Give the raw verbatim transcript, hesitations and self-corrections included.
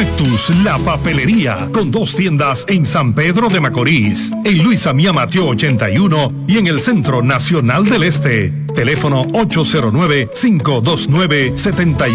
Cactus, la papelería, con dos tiendas en San Pedro de Macorís, en Luis Amía Mateo ochenta y uno y en el Centro Nacional del Este. Teléfono ocho cero nueve, cinco dos nueve, siete uno